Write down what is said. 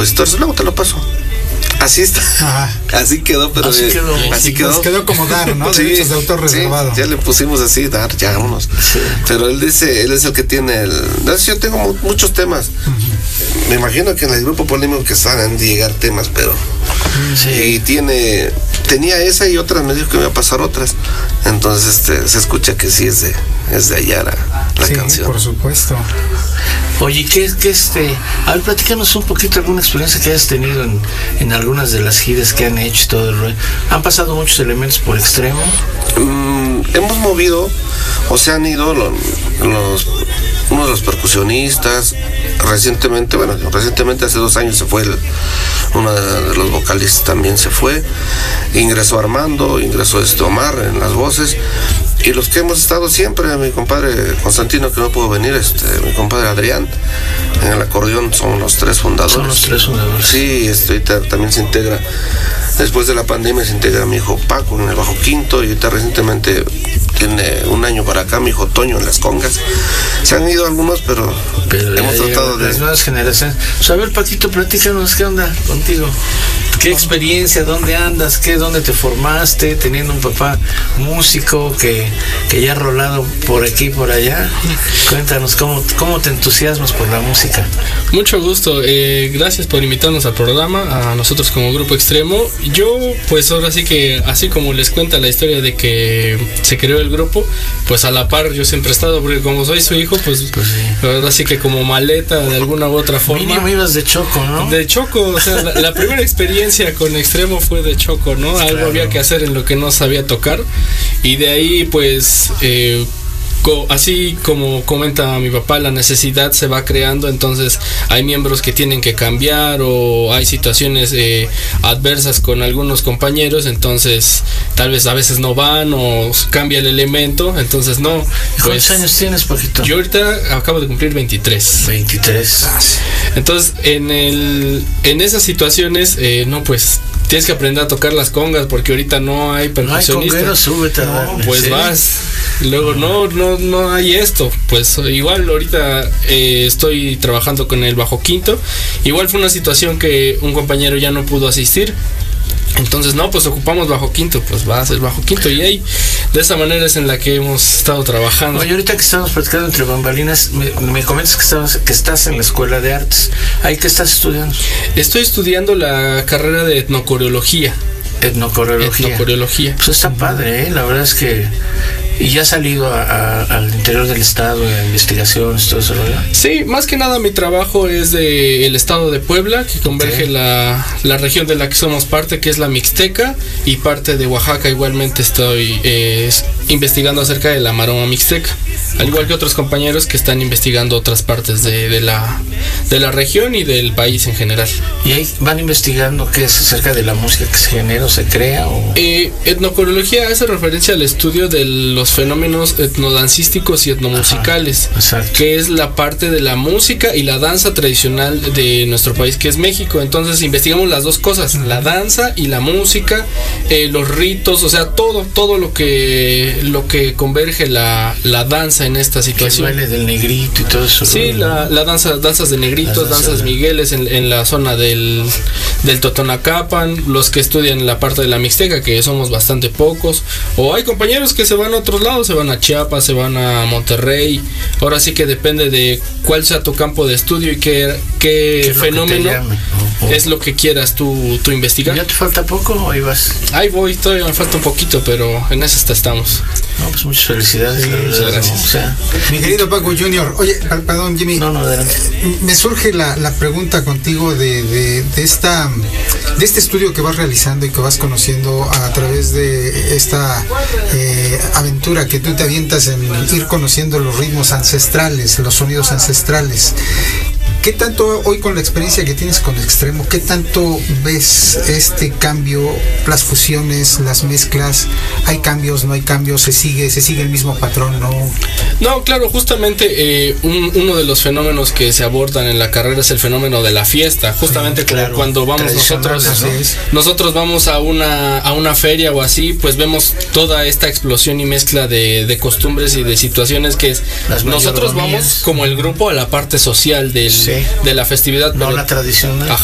compositores, luego te lo paso. Así está. Ajá. Así quedó, pero así quedó. Pues quedó como dar, ¿no? Sí, derechos de autor reservado. Sí, ya le pusimos así, dar, ya vámonos. Sí. Pero él es el que tiene el. Yo tengo muchos temas. Uh-huh. Me imagino que en el grupo polémico que han de llegar temas, pero. Sí. Y tenía esa y otras, me dijo que me iba a pasar otras. Entonces se escucha que sí es de allá la canción. Por supuesto. Oye, a ver, platícanos un poquito alguna experiencia que hayas tenido en algunas de las giras que han hecho y todo el rollo. ¿Han pasado muchos elementos por Extremo? Hemos movido, o se han ido uno de los percusionistas. Recientemente hace 2 años se fue uno de los vocalistas, también se fue. Ingresó Armando, ingresó Omar en las voces. Y los que hemos estado siempre, mi compadre Constantino, que no pudo venir, mi compadre Adrián, en el acordeón, son los 3 fundadores. Son los 3 fundadores. Sí, también se integra, después de la pandemia se integra mi hijo Paco en el bajo quinto, y ahorita recientemente, tiene 1 año para acá, mi hijo Toño en las congas. Se han ido algunos, pero hemos tratado de... Las nuevas generaciones. Pues a ver, Paquito, platícanos, ¿qué onda contigo? ¿Qué experiencia? ¿Dónde andas? ¿Dónde te formaste? Teniendo un papá músico que ya ha rolado por aquí y por allá. Cuéntanos, ¿cómo te entusiasmas por la música? Mucho gusto. Gracias por invitarnos al programa, a nosotros como Grupo Extremo. Yo, pues ahora sí que, así como les cuenta la historia de que se creó el grupo, pues a la par yo siempre he estado, porque como soy su hijo, pues sí. Ahora sí que como maleta de alguna u otra forma. Mínimo ibas de Choco, ¿no? De Choco, o sea, la primera experiencia con Extremo fue de Choco, ¿no? Algo claro. Había que hacer en lo que no sabía tocar, y de ahí pues así como comenta mi papá, la necesidad se va creando, entonces hay miembros que tienen que cambiar, o hay situaciones adversas con algunos compañeros, entonces tal vez a veces no van o cambia el elemento, entonces no. ¿Cuántos años tienes, Paquito? Yo ahorita acabo de cumplir 23. 23. Entonces en esas situaciones, no, pues tienes que aprender a tocar las congas, porque ahorita no hay percusionista. No hay súbete a darle. Pues ¿sí? Vas. Luego no hay esto. Pues igual ahorita estoy trabajando con el bajo quinto. Igual fue una situación que un compañero ya no pudo asistir. Entonces pues ocupamos bajo quinto, pues va a ser bajo quinto, y ahí de esa manera es en la que hemos estado trabajando. Oye, ahorita que estamos platicando entre bambalinas, me comentas que estás en la Escuela de Artes. ¿Ahí qué estás estudiando? Estoy estudiando la carrera de etnocoreología. Etnocoreología. Pues está padre, la verdad es que... ¿Y ya has salido al interior del estado a investigaciones, todo eso, verdad? Sí, más que nada mi trabajo es del estado de Puebla, que converge la región de la que somos parte, que es la Mixteca, y parte de Oaxaca. Igualmente estoy investigando acerca de la maroma mixteca, al igual que otros compañeros que están investigando otras partes de la región y del país en general. ¿Y ahí van investigando qué es acerca de la música que se genera o se crea? Etnocoreología hace referencia al estudio de los fenómenos etnodancísticos y etnomusicales. Exacto. Que es la parte de la música y la danza tradicional de nuestro país, que es México. Entonces investigamos las dos cosas, la danza y la música, los ritos, o sea, todo lo que converge la danza en esta situación. El baile del negrito y todo eso. Sí, danzas de negritos, danzas migueles en la zona del Totonacapan, los que estudian la parte de la Mixteca, que somos bastante pocos, o hay compañeros que se van a otros lados, se van a Chiapas, se van a Monterrey. Ahora sí que depende de cuál sea tu campo de estudio y qué fenómeno es lo que quieras tú investigar. ¿Ya te falta poco o ahí vas? Ahí voy, todavía me falta un poquito, pero en eso estamos. No, pues muchas felicidades. Sí, muchas gracias. O sea, mi querido Paco Junior, oye, perdón, Jimmy. No, adelante. Me surge la pregunta contigo de este estudio que vas realizando y que vas conociendo a través de esta aventura que tú te avientas en ir conociendo los ritmos ancestrales, los sonidos ancestrales. ¿Qué tanto hoy, con la experiencia que tienes con Extremo, qué tanto ves este cambio, las fusiones, las mezclas? ¿Hay cambios, no hay cambios? ¿Se sigue el mismo patrón, no? No, claro, justamente uno de los fenómenos que se abordan en la carrera es el fenómeno de la fiesta. Justamente como cuando vamos nosotros vamos a una feria o así, pues vemos toda esta explosión y mezcla de costumbres y de situaciones que nosotros vamos como el grupo a la parte social de la festividad, no la tradicional.